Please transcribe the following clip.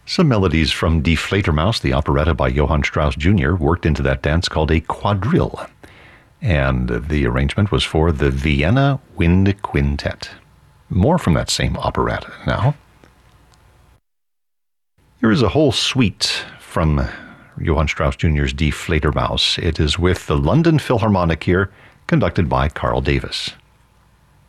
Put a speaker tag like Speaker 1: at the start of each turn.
Speaker 1: Some melodies from Die Fledermaus, the operetta by Johann Strauss Jr., worked into that dance called a quadrille. And the arrangement was for the Vienna Wind Quintet. More from that same operetta now. Here is a whole suite from Johann Strauss Jr.'s Die Fledermaus. It is with the London Philharmonic here, conducted by Carl Davis.